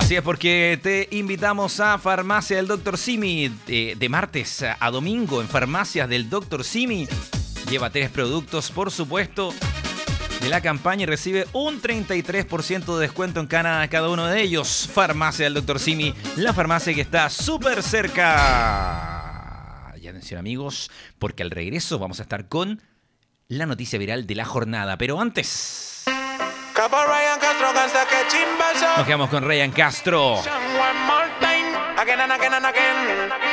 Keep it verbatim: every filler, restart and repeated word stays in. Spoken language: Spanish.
Así es, porque te invitamos a Farmacia del doctor Simi de, de martes a domingo en Farmacias del doctor Simi. Lleva tres productos, por supuesto, de la campaña y recibe un treinta y tres por ciento de descuento en cada, cada uno de ellos. Farmacia del doctor Simi, la farmacia que está súper cerca. Y atención, amigos, porque al regreso vamos a estar con la noticia viral de la jornada. Pero antes... Nos quedamos con Ryan Castro.